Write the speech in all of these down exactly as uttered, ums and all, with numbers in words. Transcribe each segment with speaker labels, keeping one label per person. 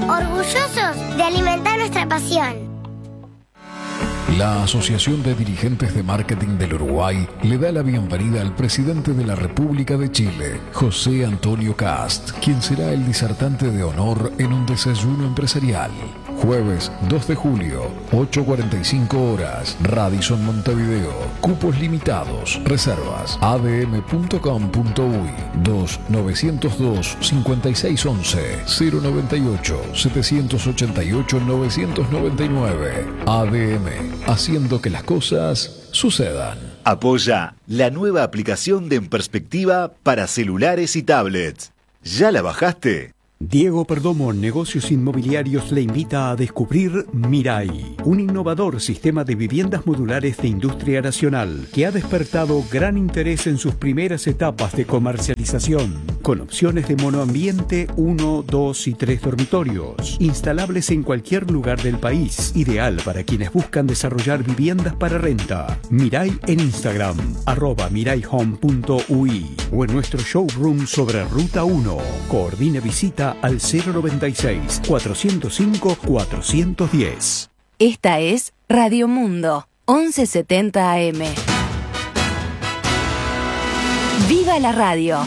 Speaker 1: orgullosos de alimentar nuestra pasión.
Speaker 2: La Asociación de Dirigentes de Marketing del Uruguay le da la bienvenida al presidente de la República de Chile, José Antonio Cast, quien será el disertante de honor en un desayuno empresarial. Jueves dos de julio, ocho cuarenta y cinco horas, Radisson Montevideo. Cupos limitados. Reservas a d m punto com punto u y dos nueve cero dos cinco seis uno uno cero nueve ocho siete ocho ocho nueve nueve nueve. A D M, haciendo que las cosas sucedan.
Speaker 3: Apoya la nueva aplicación de En Perspectiva para celulares y tablets. ¿Ya la bajaste?
Speaker 4: Diego Perdomo, Negocios Inmobiliarios, le invita a descubrir Mirai, un innovador sistema de viviendas modulares de industria nacional que ha despertado gran interés en sus primeras etapas de comercialización, con opciones de monoambiente uno, dos y tres dormitorios, instalables en cualquier lugar del país, ideal para quienes buscan desarrollar viviendas para renta. Mirai en Instagram, arroba miraihome punto u y, o en nuestro showroom sobre Ruta uno. Coordine visita al cero noventa y seis, cuatrocientos cinco, cuatrocientos diez.
Speaker 5: Esta es Radio Mundo, once setenta A M. ¡Viva la radio!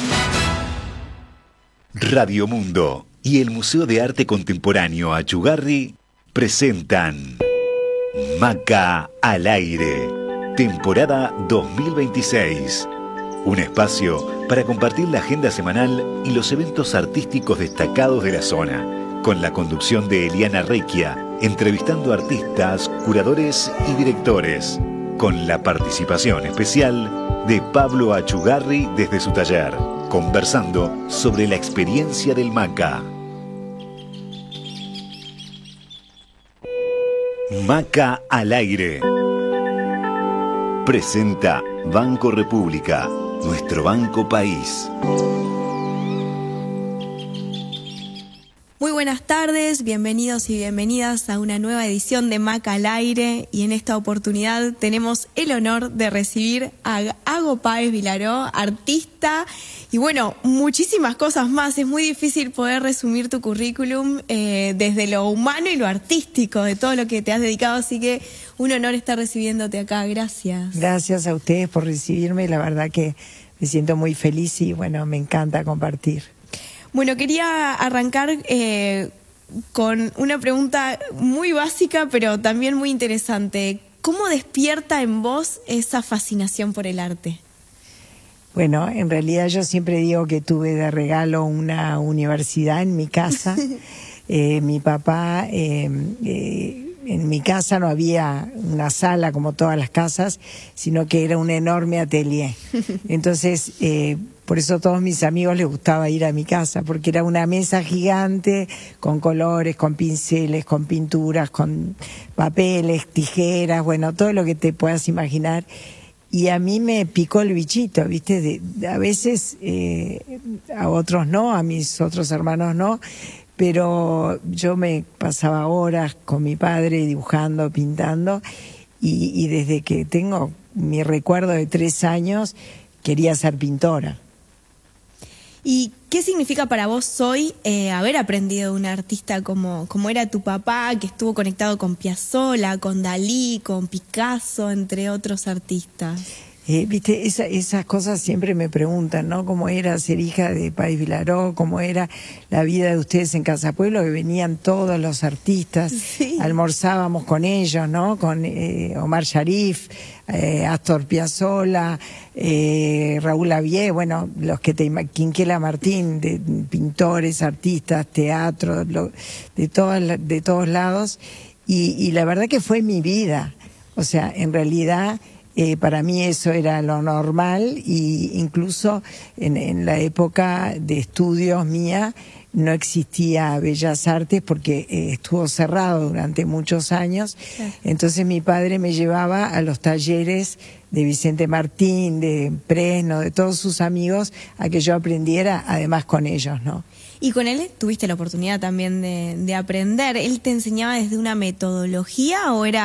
Speaker 3: Radio Mundo y el Museo de Arte Contemporáneo Achugarri presentan Maca al Aire, temporada dos mil veintiséis. Un espacio para compartir la agenda semanal y los eventos artísticos destacados de la zona, con la conducción de Eliana Recchia, entrevistando artistas, curadores y directores, con la participación especial de Pablo Achugarri desde su taller, conversando sobre la experiencia del Maca. Maca al Aire. Presenta Banco República, nuestro banco país.
Speaker 6: Muy buenas tardes, bienvenidos y bienvenidas a una nueva edición de Maca al Aire, y en esta oportunidad tenemos el honor de recibir a Ago Páez Vilaró, artista, y bueno, muchísimas cosas más. Es muy difícil poder resumir tu currículum eh, desde lo humano y lo artístico, de todo lo que te has dedicado, así que un honor estar recibiéndote acá. Gracias.
Speaker 7: Gracias a ustedes por recibirme, la verdad que me siento muy feliz y bueno, me encanta compartir.
Speaker 6: Bueno, quería arrancar eh, con una pregunta muy básica, pero también muy interesante. ¿Cómo despierta en vos esa fascinación por el arte?
Speaker 7: Bueno, en realidad yo siempre digo que tuve de regalo una universidad en mi casa. eh, mi papá... Eh, eh, En mi casa no había una sala como todas las casas, sino que era un enorme atelier. Entonces, eh, por eso a todos mis amigos les gustaba ir a mi casa, porque era una mesa gigante con colores, con pinceles, con pinturas, con papeles, tijeras, bueno, todo lo que te puedas imaginar. Y a mí me picó el bichito, ¿viste? De, de, a veces eh, a otros no, a mis otros hermanos no. Pero yo me pasaba horas con mi padre dibujando, pintando, y, y desde que tengo mi recuerdo de tres años quería ser pintora.
Speaker 6: ¿Y qué significa para vos hoy eh, haber aprendido de un artista como, como era tu papá, que estuvo conectado con Piazzolla, con Dalí, con Picasso, entre otros artistas?
Speaker 7: Eh, Viste, esa, esas cosas siempre me preguntan, ¿no? ¿Cómo era ser hija de Páez Vilaró? ¿Cómo era la vida de ustedes en Casa Pueblo? Que venían todos los artistas, sí. Almorzábamos con ellos, ¿no? Con eh, Omar Sharif, eh, Astor Piazzolla, eh, Raúl Lavie, bueno, los que te Quinquela Martín, de pintores, artistas, teatro, lo, de, todas, de todos lados. Y, y la verdad que fue mi vida. O sea, en realidad... Eh, para mí eso era lo normal, y incluso en, en la época de estudios mía no existía Bellas Artes porque eh, estuvo cerrado durante muchos años. Sí. Entonces mi padre me llevaba a los talleres de Vicente Martín, de Presno, de todos sus amigos, a que yo aprendiera además con ellos, ¿no?
Speaker 6: Y con él tuviste la oportunidad también de, de aprender. ¿Él te enseñaba desde una metodología o era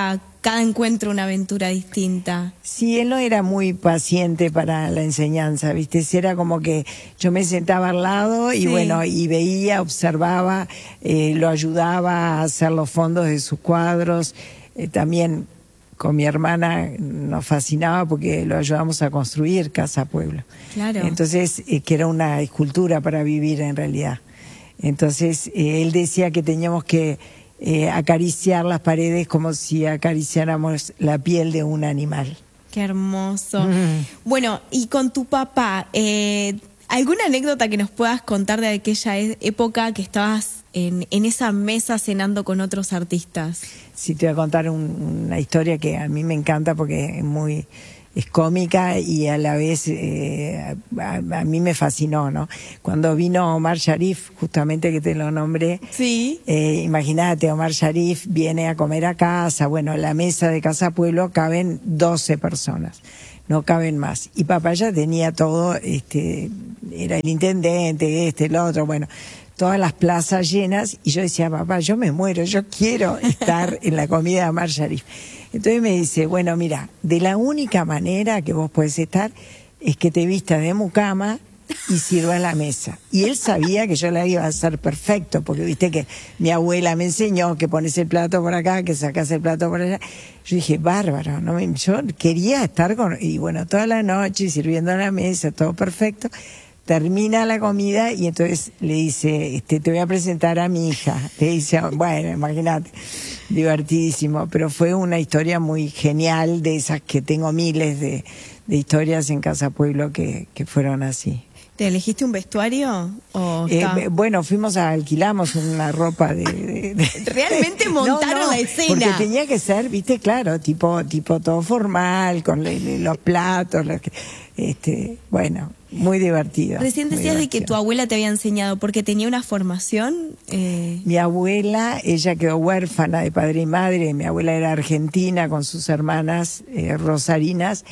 Speaker 6: cada encuentro una aventura distinta.
Speaker 7: Sí, él no era muy paciente para la enseñanza, ¿viste? Era como que yo me sentaba al lado y sí. bueno, y veía, observaba, eh, lo ayudaba a hacer los fondos de sus cuadros, eh, también con mi hermana nos fascinaba porque lo ayudamos a construir Casa Pueblo.
Speaker 6: Claro.
Speaker 7: Entonces, eh, que era una escultura para vivir en realidad. Entonces, eh, él decía que teníamos que eh, acariciar las paredes como si acariciáramos la piel de un animal.
Speaker 6: Qué hermoso. Mm. Bueno, y con tu papá, eh, ¿alguna anécdota que nos puedas contar de aquella época que estabas en, en esa mesa cenando con otros artistas?
Speaker 7: Sí, te voy a contar un, una historia que a mí me encanta porque es muy... es cómica y a la vez eh, a, a mí me fascinó, ¿no? Cuando vino Omar Sharif, justamente que te lo nombré,
Speaker 6: sí.
Speaker 7: eh, imagínate, Omar Sharif viene a comer a casa, bueno, la mesa de Casa Pueblo caben doce personas, no caben más. Y papá ya tenía todo, este, era el intendente, este, el otro, bueno, todas las plazas llenas, y yo decía, papá, yo me muero, yo quiero estar en la comida de Omar Sharif. Entonces me dice, bueno, mira, de la única manera que vos podés estar es que te vistas de mucama y sirvas la mesa. Y él sabía que yo la iba a hacer perfecto, porque viste que mi abuela me enseñó que pones el plato por acá, que sacas el plato por allá. Yo dije, bárbaro, ¿no? Yo quería estar con... Y bueno, toda la noche sirviendo la mesa, todo perfecto. Termina la comida y entonces le dice, este, te voy a presentar a mi hija. Le dice, bueno, imagínate, divertidísimo, pero fue una historia muy genial, de esas que tengo miles de, de historias en Casa Pueblo que, que fueron así.
Speaker 6: ¿Te elegiste un vestuario? O
Speaker 7: eh, bueno, fuimos a alquilamos una ropa de... de, de
Speaker 6: Realmente montaron
Speaker 7: no, no,
Speaker 6: la escena.
Speaker 7: Porque tenía que ser, viste, claro, tipo tipo todo formal, con le, los platos, los, este, bueno, muy divertido.
Speaker 6: Recién decías de que tu abuela te había enseñado, porque tenía una formación. Eh...
Speaker 7: Mi abuela, ella quedó huérfana de padre y madre, mi abuela era argentina con sus hermanas eh, rosarinas,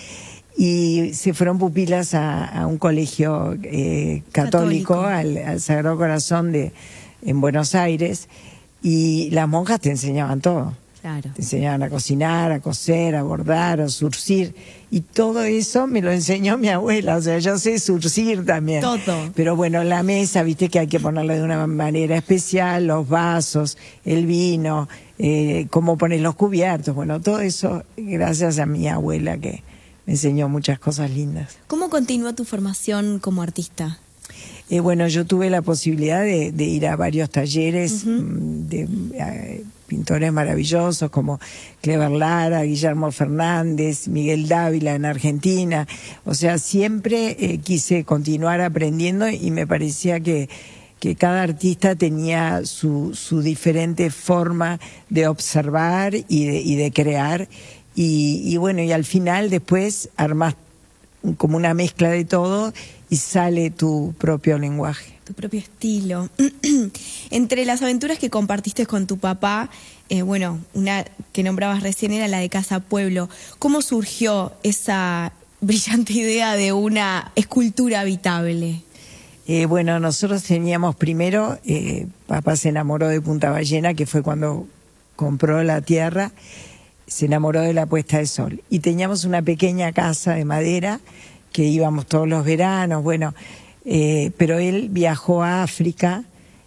Speaker 7: y se fueron pupilas a, a un colegio eh, católico, católico. Al, al Sagrado Corazón de en Buenos Aires, y las monjas te enseñaban todo.
Speaker 6: Claro.
Speaker 7: Te enseñaban a cocinar, a coser, a bordar, a surcir, y todo eso me lo enseñó mi abuela. O sea, yo sé surcir también.
Speaker 6: Todo.
Speaker 7: Pero bueno, la mesa, viste que hay que ponerla de una manera especial, los vasos, el vino, eh, cómo poner los cubiertos, bueno, todo eso gracias a mi abuela que me enseñó muchas cosas lindas.
Speaker 6: ¿Cómo continuó tu formación como artista?
Speaker 7: Eh, bueno, yo tuve la posibilidad de, de ir a varios talleres uh-huh. de eh, pintores maravillosos como Clever Lara, Guillermo Fernández, Miguel Dávila en Argentina. O sea, siempre eh, quise continuar aprendiendo y me parecía que, que cada artista tenía su, su diferente forma de observar y de, y de crear. Y, y bueno, y al final después armás como una mezcla de todo y sale tu propio lenguaje.
Speaker 6: Tu propio estilo. Entre las aventuras que compartiste con tu papá, eh, bueno, una que nombrabas recién era la de Casa Pueblo. ¿Cómo surgió esa brillante idea de una escultura habitable?
Speaker 7: Eh, bueno, nosotros teníamos primero, eh, papá se enamoró de Punta Ballena, que fue cuando compró la tierra, se enamoró de la puesta de sol. Y teníamos una pequeña casa de madera que íbamos todos los veranos, bueno, eh, pero él viajó a África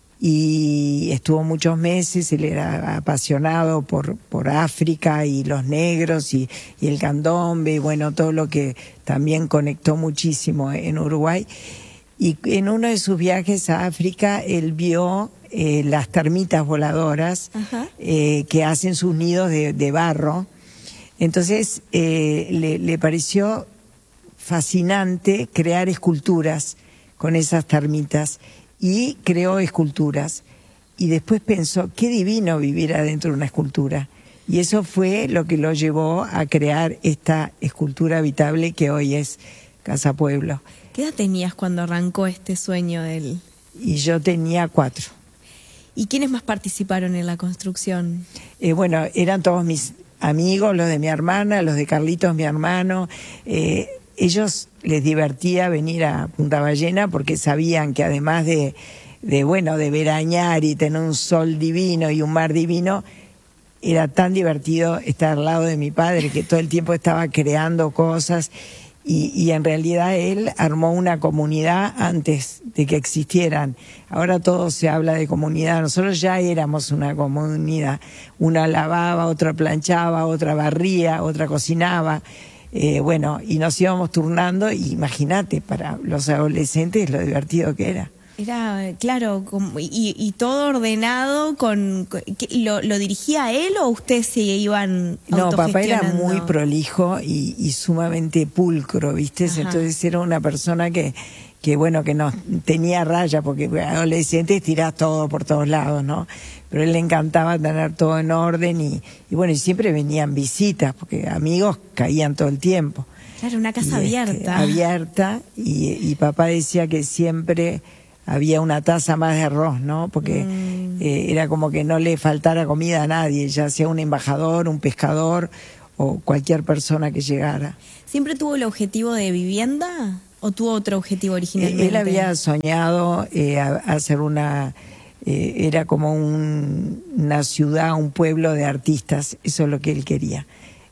Speaker 7: y estuvo muchos meses, él era apasionado por, por África y los negros y, y el candombe, y bueno, todo lo que también conectó muchísimo en Uruguay. Y en uno de sus viajes a África, él vio eh, las termitas voladoras eh, que hacen sus nidos de, de barro. Entonces eh, le, le pareció fascinante crear esculturas con esas termitas y creó esculturas. Y después pensó, qué divino vivir adentro de una escultura. Y eso fue lo que lo llevó a crear esta escultura habitable que hoy es Casa Pueblo.
Speaker 6: ¿Qué edad tenías cuando arrancó este sueño de él?
Speaker 7: Y yo tenía cuatro.
Speaker 6: ¿Y quiénes más participaron en la construcción?
Speaker 7: Eh, bueno, eran todos mis amigos, los de mi hermana, los de Carlitos, mi hermano. Eh, ellos les divertía venir a Punta Ballena porque sabían que además de, de, bueno, de verañar y tener un sol divino y un mar divino, era tan divertido estar al lado de mi padre, que todo el tiempo estaba creando cosas. Y, y en realidad él armó una comunidad antes de que existieran. Ahora todo se habla de comunidad. Nosotros ya éramos una comunidad. Una lavaba, otra planchaba, otra barría, otra cocinaba. Eh, bueno, y nos íbamos turnando. Y imagínate, para los adolescentes lo divertido que era.
Speaker 6: Era, claro, como, y, y todo ordenado, con, con ¿lo, ¿lo dirigía él o ustedes se iban
Speaker 7: autogestionando? No, papá era muy prolijo y, y sumamente pulcro, ¿viste? Ajá. Entonces era una persona que, que bueno, que no tenía raya, porque adolescentes tirás todo por todos lados, ¿no? Pero a él le encantaba tener todo en orden y, y bueno, y siempre venían visitas, porque amigos caían todo el tiempo.
Speaker 6: Claro, una casa y abierta.
Speaker 7: Este, abierta, y, y papá decía que siempre había una taza más de arroz, ¿no? Porque mm. eh, era como que no le faltara comida a nadie, ya sea un embajador, un pescador o cualquier persona que llegara.
Speaker 6: ¿Siempre tuvo el objetivo de vivienda o tuvo otro objetivo originalmente?
Speaker 7: Eh, él había soñado eh, a, a hacer una... Eh, era como un, una ciudad, un pueblo de artistas, eso es lo que él quería.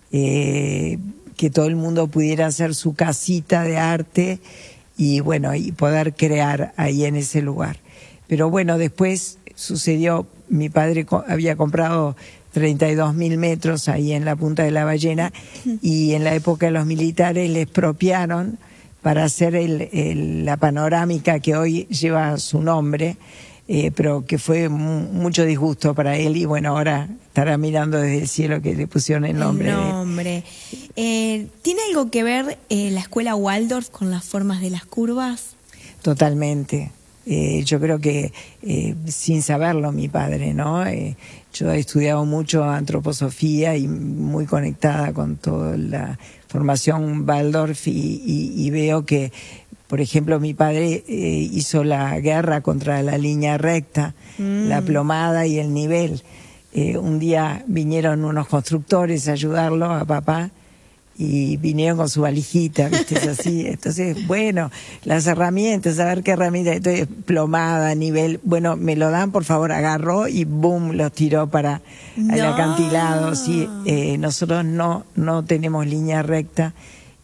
Speaker 7: Eh, que todo el mundo pudiera hacer su casita de arte y bueno, y poder crear ahí en ese lugar. Pero bueno, después sucedió, mi padre co- había comprado treinta y dos mil metros ahí en la Punta de la Ballena y en la época de los militares le expropiaron para hacer el, el, la panorámica que hoy lleva su nombre, eh, pero que fue mu- mucho disgusto para él y bueno, ahora estará mirando desde el cielo que le pusieron el nombre.
Speaker 6: El nombre. Eh, ¿Tiene algo que ver eh, la escuela Waldorf con las formas de las curvas?
Speaker 7: Totalmente. Eh, yo creo que eh, sin saberlo mi padre, ¿no? Eh, yo he estudiado mucho antroposofía y muy conectada con toda la formación Waldorf y, y, y veo que, por ejemplo, mi padre eh, hizo la guerra contra la línea recta, mm. la plomada y el nivel. Eh, un día vinieron unos constructores a ayudarlo a papá y vinieron con su valijita, ¿viste? Es así. Entonces, bueno, las herramientas, a ver qué herramientas, entonces, plomada, nivel, bueno, me lo dan, por favor, agarró y boom, los tiró para no. el acantilado. Sí, eh, nosotros no, no tenemos línea recta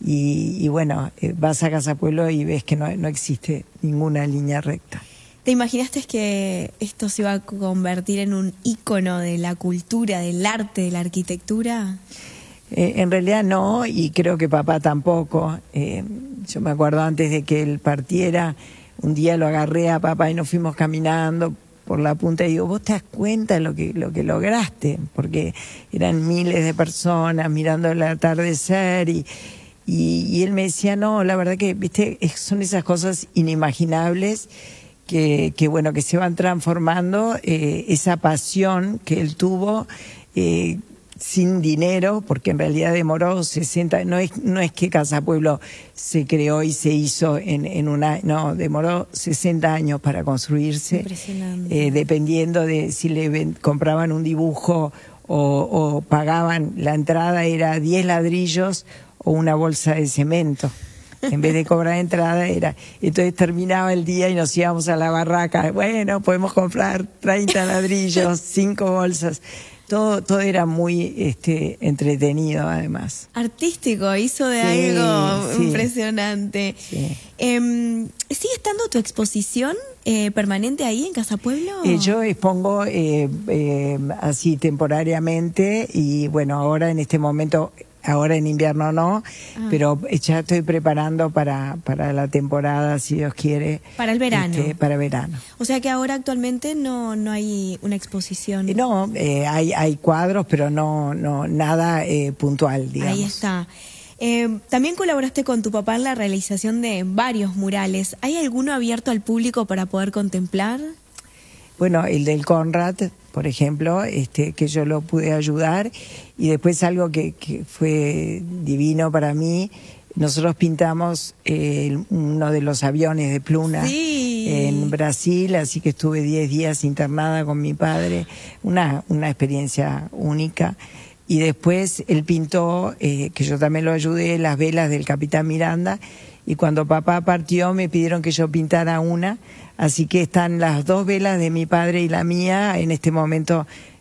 Speaker 7: y, y bueno, eh, vas a Casa Pueblo y ves que no, no existe ninguna línea recta.
Speaker 6: ¿Te imaginaste que esto se iba a convertir en un ícono de la cultura, del arte, de la arquitectura?
Speaker 7: Eh, en realidad no, y creo que papá tampoco. Eh, yo me acuerdo antes de que él partiera, un día lo agarré a papá y nos fuimos caminando por la punta y digo, ¿vos te das cuenta de lo que, lo que lograste? Porque eran miles de personas mirando el atardecer y, y, y él me decía, no, la verdad que, viste, son esas cosas inimaginables que, que bueno, que se van transformando, eh, esa pasión que él tuvo, eh, sin dinero, porque en realidad demoró sesenta, no es, no es que Casa Pueblo se creó y se hizo en, en una, no, demoró sesenta años para construirse.
Speaker 6: Impresionante.
Speaker 7: Eh, dependiendo de si le ven, compraban un dibujo o, o pagaban, la entrada era diez ladrillos o una bolsa de cemento. En vez de cobrar entrada era, entonces terminaba el día y nos íbamos a la barraca, bueno, podemos comprar treinta ladrillos, cinco bolsas. Todo, todo era muy este, entretenido, además.
Speaker 6: Artístico, hizo de sí, algo sí. impresionante. Sí. Eh, ¿Sigue estando tu exposición eh, permanente ahí en Casa Pueblo?
Speaker 7: Eh, yo expongo eh, eh, así temporariamente y bueno, ahora en este momento... Ahora en invierno no, ah. pero ya estoy preparando para, para la temporada, si Dios quiere.
Speaker 6: Para el verano.
Speaker 7: Este, para verano.
Speaker 6: O sea que ahora actualmente no, no hay una exposición.
Speaker 7: Eh, no, eh, hay, hay cuadros, pero no, no nada eh, puntual, digamos.
Speaker 6: Ahí está. Eh, también colaboraste con tu papá en la realización de varios murales. ¿Hay alguno abierto al público para poder contemplar?
Speaker 7: Bueno, el del Conrad, por ejemplo, este, que yo lo pude ayudar, y después algo que, que fue divino para mí, nosotros pintamos eh, uno de los aviones de Pluna
Speaker 6: sí.
Speaker 7: en Brasil, así que estuve diez días internada con mi padre, una, una experiencia única. Y después él pintó, eh, que yo también lo ayudé, las velas del Capitán Miranda, y cuando papá partió me pidieron que yo pintara una, así que están las dos velas de mi padre y la mía en este momento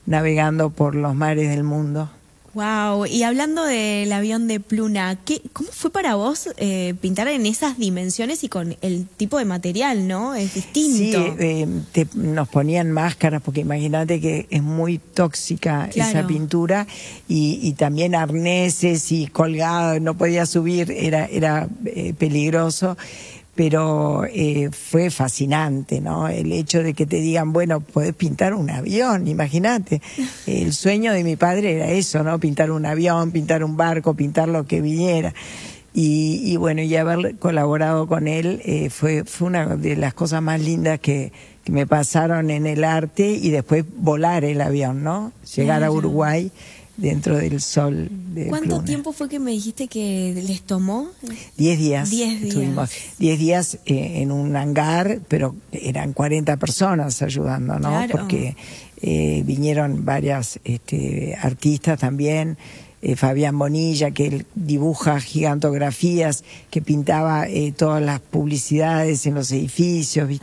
Speaker 7: navegando por los mares del mundo.
Speaker 6: Wow, y hablando del avión de Pluna, ¿qué, ¿cómo fue para vos eh, pintar en esas dimensiones y con el tipo de material, no? Es distinto.
Speaker 7: Sí, eh, te, nos ponían máscaras porque imagínate que es muy tóxica claro. esa pintura y, y también arneses y colgado, no podía subir, era, era eh, peligroso. Pero eh, fue fascinante, ¿no? El hecho de que te digan, bueno, podés pintar un avión, imagínate. El sueño de mi padre era eso, ¿no? Pintar un avión, pintar un barco, pintar lo que viniera. Y, y bueno, y haber colaborado con él eh, fue, fue una de las cosas más lindas que, que me pasaron en el arte, y después volar el avión, ¿no? Llegar a Uruguay dentro del sol de
Speaker 6: ¿Cuánto
Speaker 7: Pluna.
Speaker 6: tiempo fue que me dijiste que les tomó?
Speaker 7: Diez días.
Speaker 6: Diez días.
Speaker 7: Estuvimos diez días eh, en un hangar, pero eran cuarenta personas ayudando, ¿no?
Speaker 6: Claro.
Speaker 7: Porque eh, vinieron varias este, artistas también. Eh, Fabián Bonilla, que él dibuja gigantografías, que pintaba eh, todas las publicidades en los edificios, ¿viste?